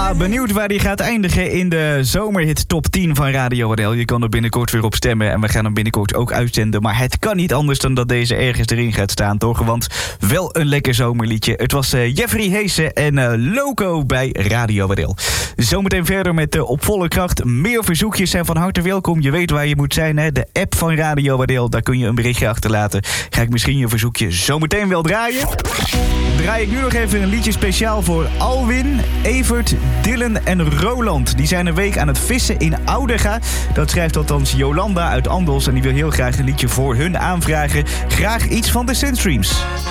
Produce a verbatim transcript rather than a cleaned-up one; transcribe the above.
Ja, benieuwd waar die gaat eindigen in de zomerhit top tien van Radio Adel. Je kan er binnenkort weer op stemmen en we gaan hem binnenkort ook uitzenden. Maar het kan niet anders dan dat deze ergens erin gaat staan, toch? Want wel een lekker zomerliedje. Het was uh, Jeffrey Heesen en uh, Loco bij Radio Adel. Zometeen verder met uh, Op Volle Kracht. Meer verzoekjes zijn van harte welkom. Je weet waar je moet zijn, hè? De app van Radio Adel. Daar kun je een berichtje achterlaten. Ga ik misschien je verzoekje zometeen wel draaien? Draai ik nu nog even een liedje speciaal voor Alwin, Evert, Dylan en Roland. Die zijn een week aan het vissen in Oudega. Dat schrijft althans Jolanda uit Andels. En die wil heel graag een liedje voor hun aanvragen. Graag iets van de Synthstreams.